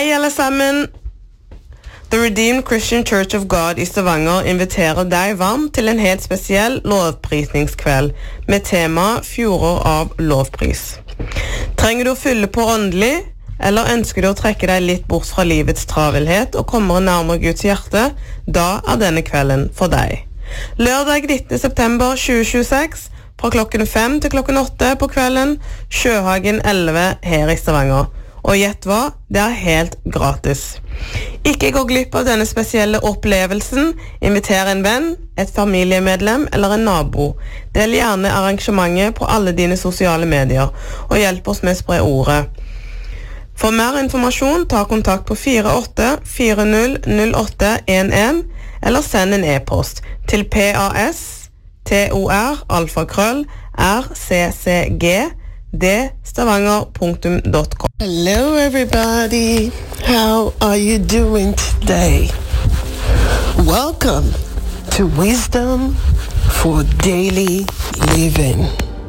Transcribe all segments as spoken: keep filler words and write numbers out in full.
Hei alle sammen! The Redeemed Christian Church of God i Stavanger inviterer deg varmt til en helt spesiell lovprisningskveld med tema Fjorder av lovpris. Trenger du å fylle på åndelig, eller ønsker du å trekke deg litt bort fra livets travelhet og komme nærmere Guds hjerte, da er denne kvelden for deg. Lørdag nittende september tjue tjueseks, fra klokken fem til klokken åtte på kvelden, Sjøhagen elleve her i Stavanger. Og gjett hva, det er helt gratis. Ikke gå glipp av denne spesielle opplevelsen. Inviter en venn, et familiemedlem eller en nabo. Del gjerne arrangementet på alle dine sosiale medier, og hjelp oss med å spre ordet. For mer informasjon, ta kontakt på fire åtte fire null null åtte en en, eller send en e-post til pas tor alfakrøll rccg d stavanger punktum com. Hello everybody, how are you doing today? Welcome to Wisdom for Daily Living.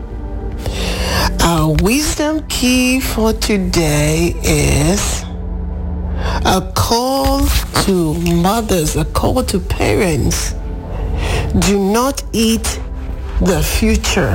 Our wisdom key for today is a call to mothers, a call to parents. Do not eat the future.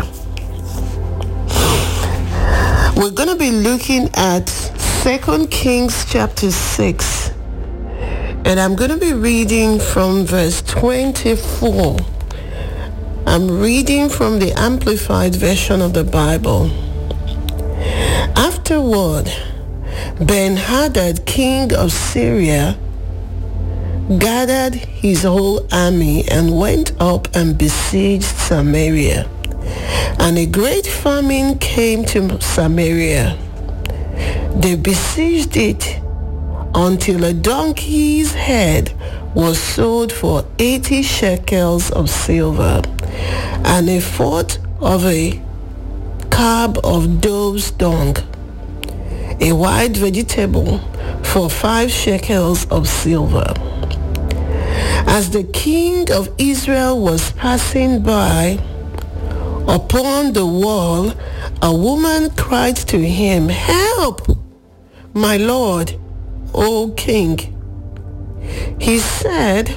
We're going to be looking at Second Kings chapter six, and I'm going to be reading from verse twenty-four. I'm reading from the Amplified Version of the Bible. Afterward, Ben-Hadad, king of Syria, gathered his whole army and went up and besieged Samaria. And a great famine came to Samaria. They besieged it until a donkey's head was sold for eighty shekels of silver, and a fourth of a cab of dove's dung, a white vegetable for five shekels of silver. As the king of Israel was passing by, upon the wall, a woman cried to him, "Help, my lord, O king." He said,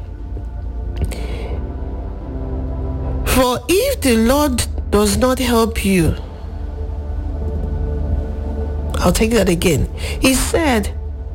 "For if the Lord does not help you," I'll take that again. He said,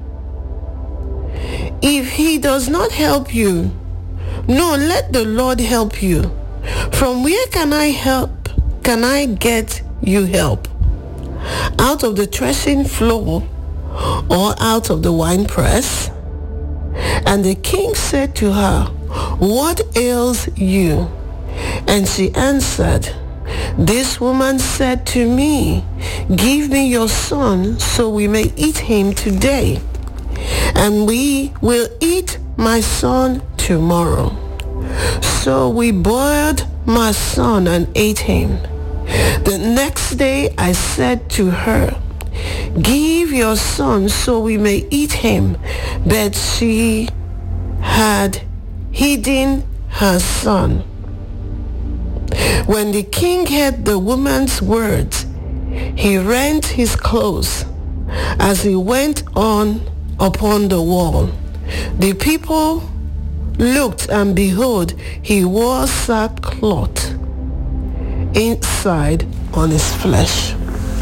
"If he does not help you, no, let the Lord help you. From where can I help? Can I get you help? Out of the threshing floor or out of the winepress?" And the king said to her, "What ails you?" And she answered, "This woman said to me, 'Give me your son so we may eat him today, and we will eat my son tomorrow.' So we boiled my son and ate him. The next day I said to her, 'Give your son so we may eat him.' But she had hidden her son." When the king heard the woman's words, he rent his clothes as he went on upon the wall. The people looked, and behold, he wore sackcloth inside on his flesh.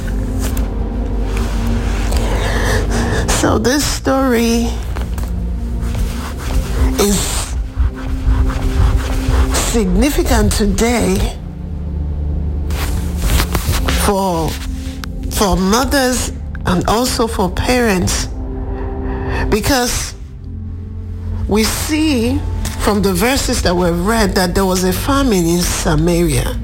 So this story is significant today for for mothers and also for parents, because we see from the verses that were read that there was a famine in Samaria.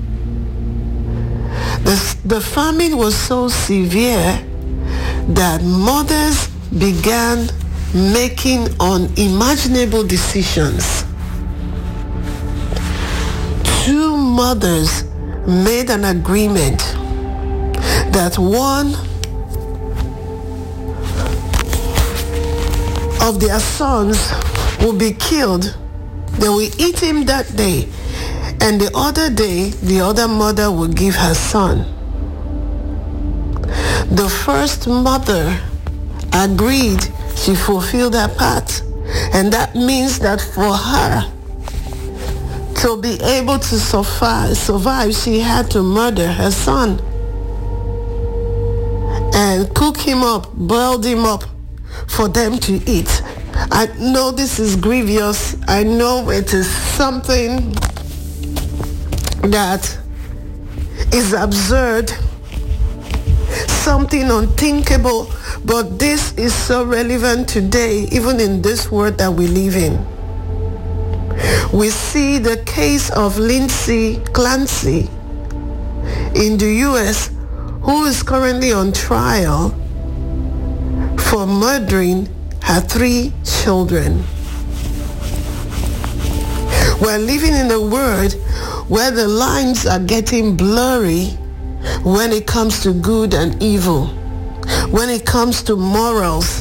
The, the famine was so severe that mothers began making unimaginable decisions. Two mothers made an agreement that one of their sons will be killed. They will eat him that day. And the other day, the other mother will give her son. The first mother agreed She fulfilled her part. And that means that for her to be able to survive, survive, she had to murder her son and cook him up, boiled him up for them to eat. I know this is grievous. I know it is something that is absurd, something unthinkable, but this is so relevant today, even in this world that we live in. We see the case of Lindsay Clancy in the U S, who is currently on trial for murdering her three children. We're living in a world where the lines are getting blurry when it comes to good and evil, when it comes to morals.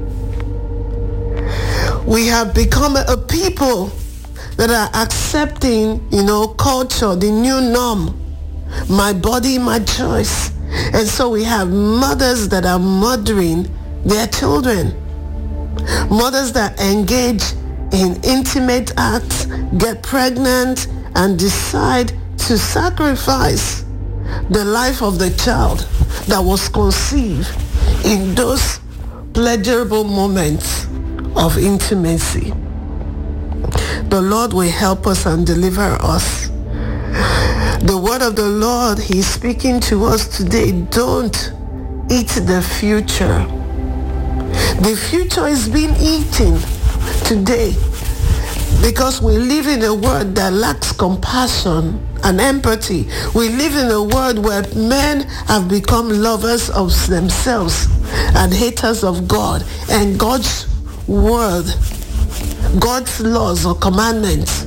We have become a people that are accepting, you know, culture, the new norm, my body, my choice. And so we have mothers that are murdering their children, mothers that engage in intimate acts, get pregnant, and decide to sacrifice the life of the child that was conceived in those pleasurable moments of intimacy. The Lord will help us and deliver us. The word of the Lord, He's speaking to us today. Don't eat the future. The future is being eaten today because we live in a world that lacks compassion and empathy. We live in a world where men have become lovers of themselves and haters of God and God's word, God's laws or commandments.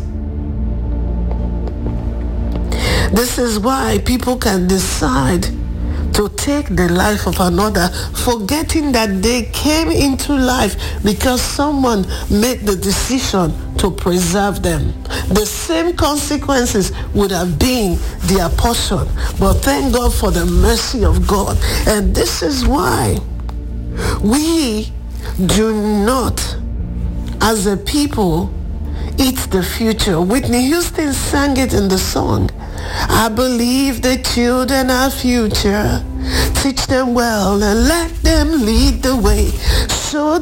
This is why people can decide to take the life of another, forgetting that they came into life because someone made the decision to preserve them. The same consequences would have been their portion, but thank God for the mercy of God. And this is why we do not, as a people, eat the future. Whitney Houston sang it in the song, I believe the children are future. Teach them well and let them lead the way. So